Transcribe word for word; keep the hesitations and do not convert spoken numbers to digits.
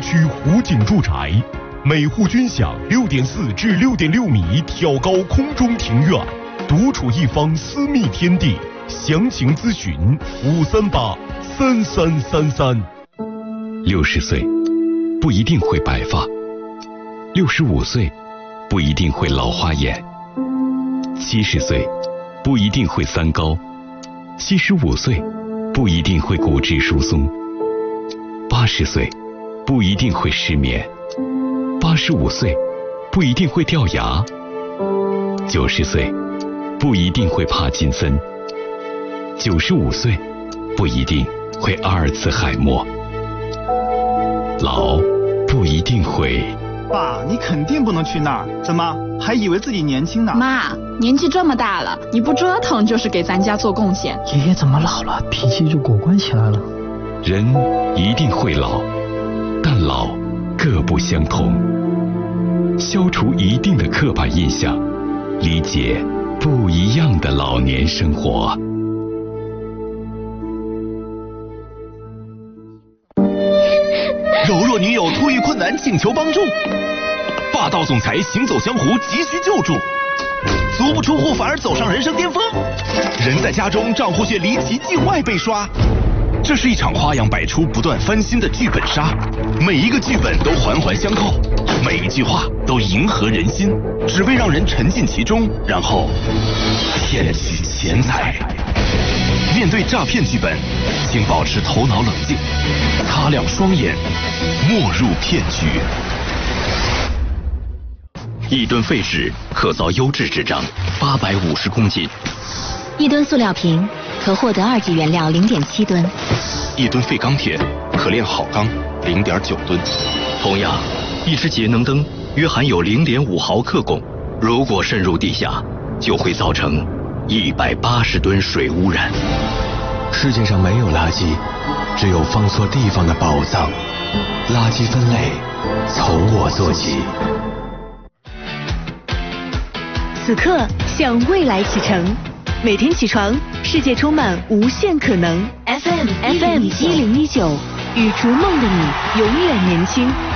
区湖景住宅，每户均享六点四至六点六米挑高空中庭院，独处一方私密天地。详情咨询五三八三三三三。 六十岁不一定会白发，六十五岁不一定会老花眼，七十岁不一定会三高，七十五岁不一定会骨质疏松，八十岁不一定会失眠，八十五岁不一定会掉牙，九十岁不一定会帕金森，九十五岁不一定会阿尔茨海默，老不一定会。 爸，你肯定不能去那儿，怎么还以为自己年轻呢？ 妈，年纪这么大了，你不折腾就是给咱家做贡献。 爷爷怎么老了，脾气就果断起来了？ 人一定会老，但老各不相同。消除一定的刻板印象，理解不一样的老年生活。 柔弱女友突遇困难，请求帮助；霸道总裁行走江湖，急需救助；足不出户反而走上人生巅峰；人在家中，账户却离奇境外被刷。这是一场花样百出、不断翻新的剧本杀，每一个剧本都环环相扣，每一句话都迎合人心，只为让人沉浸其中，然后骗取钱财。面对诈骗剧本，请保持头脑冷静，擦亮双眼，莫入骗局。 一吨废纸可造优质纸张八百五十公斤， 一吨塑料瓶可获得二级原料零点七吨， 一吨废钢铁可炼好钢零点九吨。 同样，一只节能灯约含有零点五毫克汞，如果渗入地下，就会造成一百八十吨水污染。 世界上没有垃圾，只有放错地方的宝藏。垃圾分类从我做起。 此刻向未来启程，每天起床，世界充满无限可能。F M F M 一零一九，与逐梦的你永远年轻。